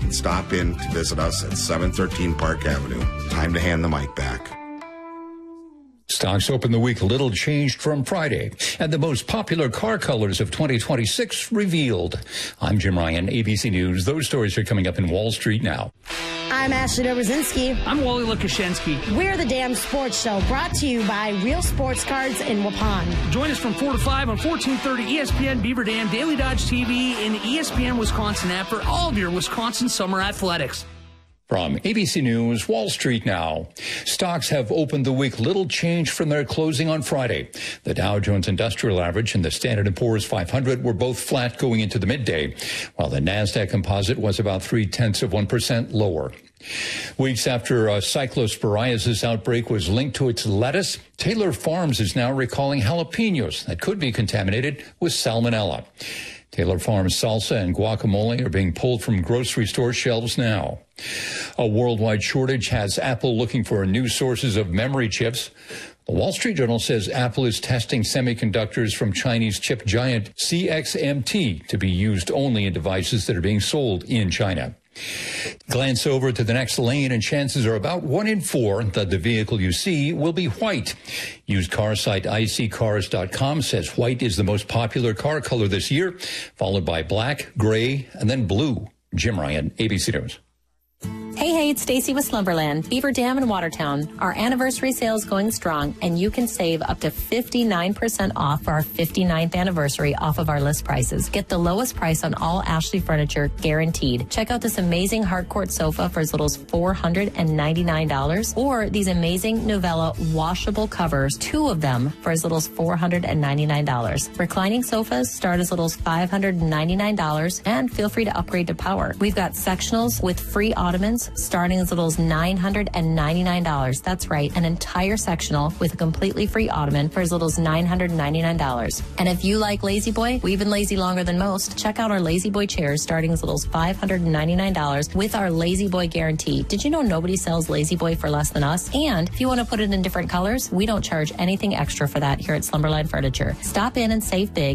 can stop in to visit us at 713 Park Avenue. Time to hand the mic back. Stocks open the week little changed from Friday, and the most popular car colors of 2026 revealed. I'm Jim Ryan, ABC News. Those stories are coming up in Wall Street now. I'm Ashley Dobrzinski. I'm Wally Lukashensky. We're the Damn Sports Show, brought to you by Real Sports Cards in Waupun. Join us from 4 to 5 on 1430 ESPN Beaver Dam, Daily Dodge TV, and the ESPN Wisconsin app for all of your Wisconsin summer athletics. From ABC News, Wall Street now. Stocks have opened the week little change from their closing on Friday. The Dow Jones Industrial Average and the Standard & Poor's 500 were both flat going into the midday, while the NASDAQ Composite was about 0.3% lower. Weeks after a cyclosporiasis outbreak was linked to its lettuce, Taylor Farms is now recalling jalapenos that could be contaminated with salmonella. Taylor Farms salsa and guacamole are being pulled from grocery store shelves now. A worldwide shortage has Apple looking for new sources of memory chips. The Wall Street Journal says Apple is testing semiconductors from Chinese chip giant CXMT to be used only in devices that are being sold in China. Glance over to the next lane and chances are about 1 in 4 that the vehicle you see will be white. Used car site iSeeCars.com says white is the most popular car color this year, followed by black, gray, and then blue. Jim Ryan, ABC News. Hey, it's Stacy with Slumberland, Beaver Dam in Watertown. Our anniversary sale is going strong, and you can save up to 59% off for our 59th anniversary off of our list prices. Get the lowest price on all Ashley furniture, guaranteed. Check out this amazing hardcourt sofa for as little as $499, or these amazing Novella washable covers, 2 of them for as little as $499. Reclining sofas start as little as $599, and feel free to upgrade to power. We've got sectionals with free ottomans starting as little as $999. That's right, an entire sectional with a completely free ottoman for as little as $999. And if you like Lazy Boy, we've been lazy longer than most. Check out our Lazy Boy chairs starting as little as $599 with our Lazy Boy guarantee. Did you know nobody sells Lazy Boy for less than us? And if you want to put it in different colors, we don't charge anything extra for that here at Slumberland Furniture. Stop in and save big